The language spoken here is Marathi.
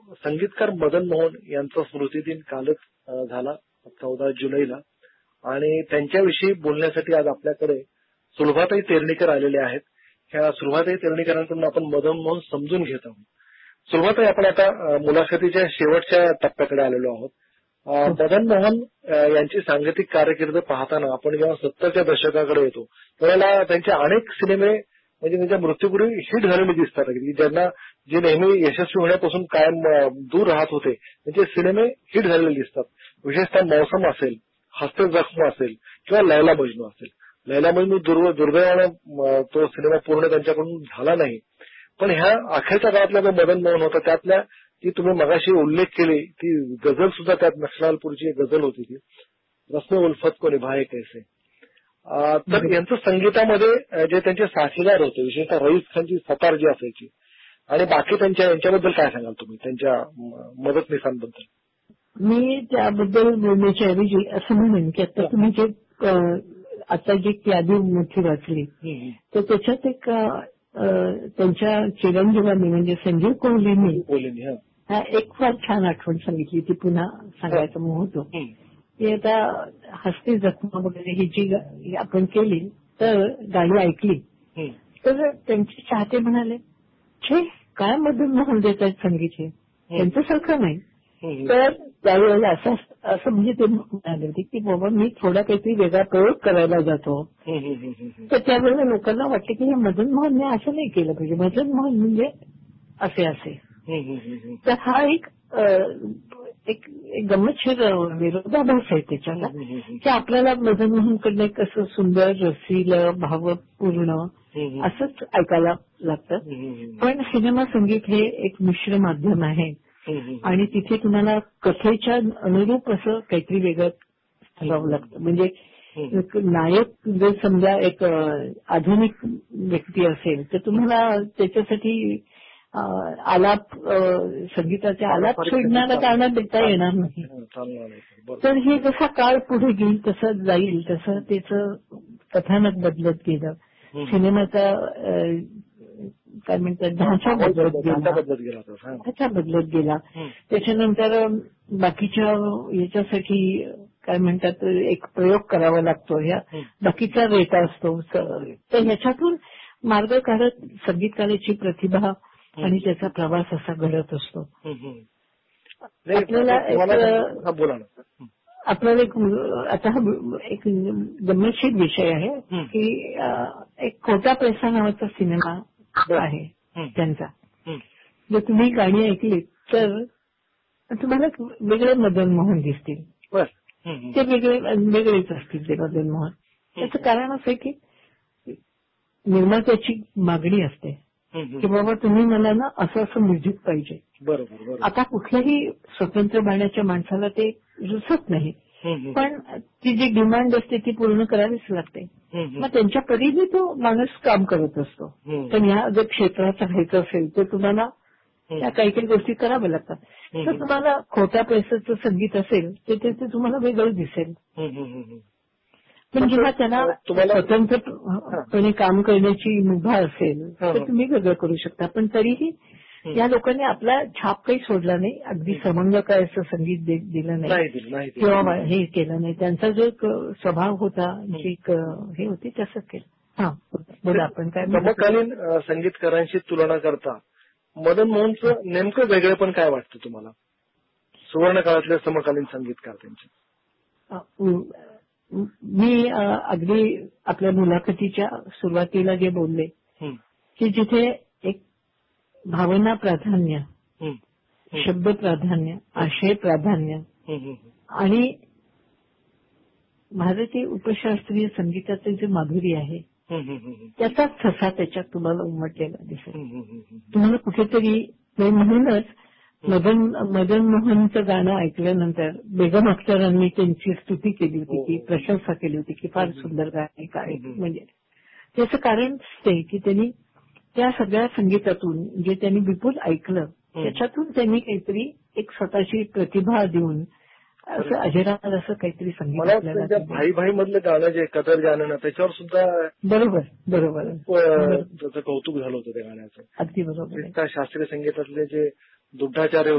संगीतकार मदन मोहन यांचा स्मृतिदिन कालच झाला 14 जुलैला आणि त्यांच्याविषयी बोलण्यासाठी आज आपल्याकडे सुलभाताई तेरणीकर आलेले आहेत. ह्या सुलभाताई तेरणीकरांकडून आपण मदन मोहन समजून घेत आहोत. सुलभाताई, आपण आता मुलाखतीच्या शेवटच्या टप्प्याकडे आलेलो आहोत. मदन मोहन यांची सांगीतिक कारकीर्द पाहताना आपण जेव्हा 70च्या दशकाकडे येतो त्यावेळेला त्यांचे अनेक सिनेमे म्हणजे त्यांच्या मृत्यूपूर्वी हिट झालेले दिसतात, की ज्यांना जे नेहमी यशस्वी होण्यापासून कायम दूर राहत होते त्यांचे सिनेमे हिट झालेले दिसतात. विशेषतः मौसम असेल, हस्ते जख्म असेल किंवा लैला मजनू असेल. लैला मजनू दुर्दैवानं तो सिनेमा पूर्ण त्यांच्याकडून झाला नाही. पण ह्या अखेरच्या काळातला जो मदन मोहन होता त्यातल्या ती तुम्ही मगाशी उल्लेख केली ती गझल सुद्धा त्यात नक्षलालपूरची गझल होती ती रस्मे उल्फत को निभाए कैसे. तर यांचं संगीतामध्ये जे त्यांचे साथीदार होते विशेषतः रईस खानची सतार जी असायची आणि बाकी यांच्याबद्दल काय सांगाल तुम्ही त्यांच्या मदतनीसांबद्दल? मी त्याबद्दल बोलण्याच्या ऐवजी असं म्हणेन की आता तुम्ही जे आता जी यादी मोठी वाचली तर त्याच्यात एक त्यांच्या चिरंजीवांनी म्हणजे संजीव कोहलींनी एक फार छान आठवण सांगितली ती पुन्हा सांगायचं मोह होतो की आता हस्ती जखमा वगैरे ही जी आपण केली तर गाणी ऐकली तर त्यांचे चाहते म्हणाले छे काय मधून मोहन देत आहेत संगीत हे त्यांच्यासारखं नाही. तर त्यावेळेला असं म्हणजे ते म्हणाले होते की बाबा मी थोडा काहीतरी वेगळा प्रयोग करायला जातो. तर त्यावेळेला लोकांना वाटते की हे मदन मोहनने असं नाही केलं पाहिजे, मदन मोहन म्हणजे असे. तर हा एक गंमतशीर विरोधाभास आहे त्याच्याला की आपल्याला मदन मोहनकडनं कसं सुंदर रसीलं भावपूर्ण असंच ऐकायला लागतं. पण सिनेमा संगीत हे एक मिश्र माध्यम आहे आणि तिथे तुम्हाला कथेच्या अनुरूप असं काहीतरी वेगळं ठरवावं लागतं. म्हणजे नायक जर समजा एक आधुनिक व्यक्ती असेल तर तुम्हाला त्याच्यासाठी आलाप संगीताचे आलाप सोडणारा गाणं देता येणार नाही. तर हे जसा काळ पुढे घेईल तसं जाईल तसं त्याचं कथानक बदलत गेलं. सिनेमाचा काय म्हणतात ढाचा बदलत गेला. त्याच्यानंतर बाकीच्या याच्यासाठी काय म्हणतात एक प्रयोग करावा लागतो. ह्या बाकीचा रेटा असतो. तर ह्याच्यातून मार्ग काढत संगीतकाराची प्रतिभा आणि त्याचा प्रवास असा घडत असतो. आपल्याला आता हा एक गंमतशीर विषय आहे की एक खोटा पैसा नावाचा सिनेमा आहे त्यांचा. जर तुम्ही गाणी ऐकली तर तुम्हाला वेगळे मदन मोहन दिसतील. ते वेगळेच असतील ते मदन मोहन. त्याचं कारण असं आहे की निर्मात्याची मागणी असते की बाबा तुम्ही मला ना असं म्युझिक पाहिजे. बरोबर. आता कुठल्याही स्वतंत्र बाण्याच्या माणसाला ते रुचत नाही. पण ती जी डिमांड असते ती पूर्ण करावीच लागते. मग त्यांच्या परीने तो माणूस काम करत असतो. पण ह्या जर क्षेत्रात राहायचं असेल तर तुम्हाला त्या काही गोष्टी कराव्या लागतात. तर तुम्हाला खोट्या पैशाचं संगीत असेल तर ते तुम्हाला वेगळं दिसेल. पण जेव्हा त्यांना स्वतंत्रपणे काम करण्याची मुभा असेल तर तुम्ही वेगळं करू शकता. पण तरीही या लोकांनी आपला छाप काही सोडला नाही. अगदी समंग काय असं संगीत दिलं नाही किंवा हे केलं नाही. त्यांचा जो स्वभाव होता जी हे होती तसंच केलं. बोला आपण काय. समकालीन संगीतकारांशी तुलना करता मदन मोहनचं नेमकं वेगळेपण काय वाटतं तुम्हाला? सुवर्ण काळातले समकालीन संगीतकार त्यांचे. मी अगदी आपल्या मुलाखतीच्या सुरुवातीला जे बोलले की जिथे एक भावना प्राधान्य, शब्द प्राधान्य, आशय प्राधान्य आणि भारतीय उपशास्त्रीय संगीताचे जे माधुरी आहे त्याचाच ठसा त्याच्यात तुम्हाला उमटलेला दिसेल. तुम्हाला कुठेतरी म्हणूनच मदन मोहनचं गाणं ऐकल्यानंतर बेगम अख्तरांनी त्यांची स्तुती केली होती की प्रशंसा केली होती की फार सुंदर गाणे काय. म्हणजे त्याचं कारण ते की त्यांनी त्या सगळ्या संगीतातून जे त्यांनी विपुल ऐकलं त्याच्यातून त्यांनी काहीतरी एक स्वतःची प्रतिभा देऊन असं अजरामर असं काहीतरी संगीत आपल्याला. भाई भाई मधलं गाणं जे कदर जाणं त्याच्यावर सुद्धा बरोबर त्याचं कौतुक झालं होतं त्या गाण्याचं. अगदी बरोबर. शास्त्रीय संगीतातले जे दुग्धाचार्य